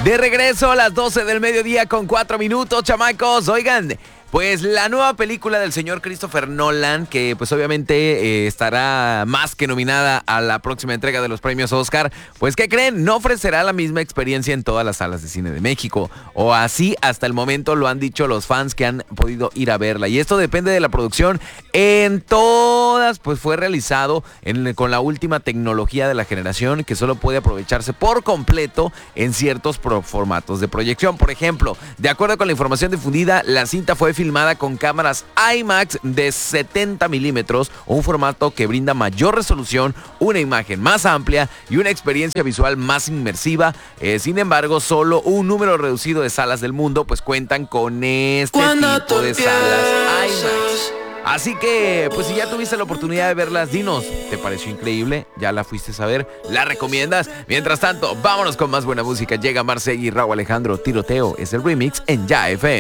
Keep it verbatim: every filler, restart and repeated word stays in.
De regreso a las doce del mediodía con cuatro minutos, chamacos. Oigan, pues la nueva película del señor Christopher Nolan, que pues obviamente eh, estará más que nominada a la próxima entrega de los premios Oscar, pues ¿qué creen? No ofrecerá la misma experiencia en todas las salas de cine de México, o así hasta el momento lo han dicho los fans que han podido ir a verla, y esto depende de la producción. En todas pues fue realizado en, con la última tecnología de la generación, que solo puede aprovecharse por completo en ciertos pro- formatos de proyección. Por ejemplo, de acuerdo con la información difundida, la cinta fue filmada con cámaras IMAX de setenta milímetros, un formato que brinda mayor resolución, una imagen más amplia y una experiencia visual más inmersiva. Eh, sin embargo, solo un número reducido de salas del mundo pues cuentan con este Cuando tipo de salas piensas. IMAX. Así que, pues si ya tuviste la oportunidad de verlas, dinos, ¿te pareció increíble? ¿Ya la fuiste a ver? ¿La recomiendas? Mientras tanto, vámonos con más buena música. Llega Marcegui y Raúl Alejandro. Tiroteo es el remix en Ya F M.